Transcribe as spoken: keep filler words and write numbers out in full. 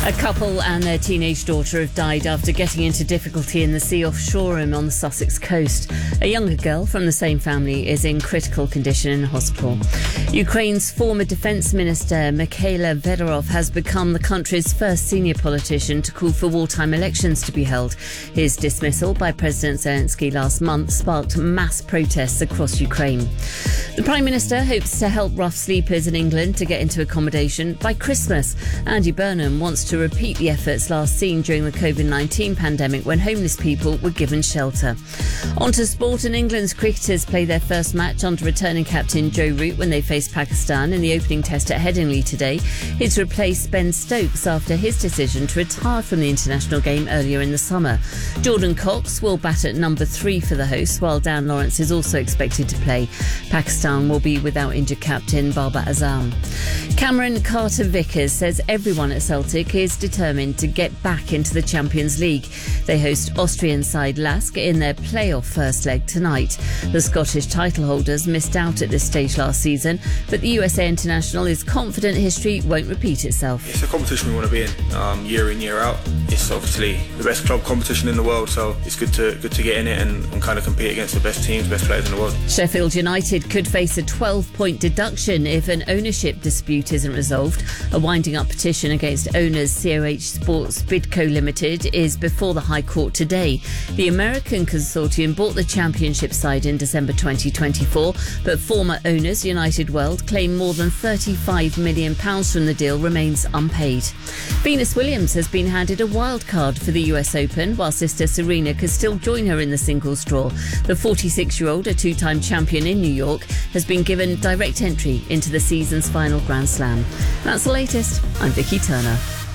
A couple and their teenage daughter have died after getting into difficulty in the sea off Shoreham on the Sussex coast. A younger girl from the same family is in critical condition in hospital. Ukraine's former defence minister Mikhailo Fedorov has become the country's first senior politician to call for wartime elections to be held. His dismissal by President Zelensky last month sparked mass protests across Ukraine. The Prime Minister hopes to help rough sleepers in England to get into accommodation by Christmas. Andy Burnham wants to repeat the efforts last seen during the covid nineteen pandemic when homeless people were given shelter. On to sport, and England's cricketers play their first match under returning captain Joe Root when they face Pakistan in the opening test at Headingley today. He's replaced Ben Stokes after his decision to retire from the international game earlier in the summer. Jordan Cox will bat at number three for the hosts, while Dan Lawrence is also expected to play. Pakistan will be without injured captain Babar Azam. Cameron Carter-Vickers says everyone at Celtic is determined to get back into the Champions League. They host Austrian side Lask in their playoff first leg tonight. The Scottish title holders missed out at this stage last season, but the U S A international is confident history won't repeat itself. It's a competition we want to be in, um, year in, year out. It's obviously the best club competition in the world, so it's good to good to get in it and, and kind of compete against the best teams, best players in the world. Sheffield United could face a twelve-point deduction if an ownership dispute isn't resolved. A winding-up petition against owners C O H Sports Bidco Limited is before the High Court today. The American consortium bought the championship side in December twenty twenty-four, but former owners United World claim more than thirty-five million pounds from the deal remains unpaid. Venus Williams has been handed a wild card for the U S Open, while sister Serena could still join her in the singles draw. The forty-six-year-old, a two-time champion in New York, has been given direct entry into the season's final Grand Slam. That's the latest. I'm Vicky Turner.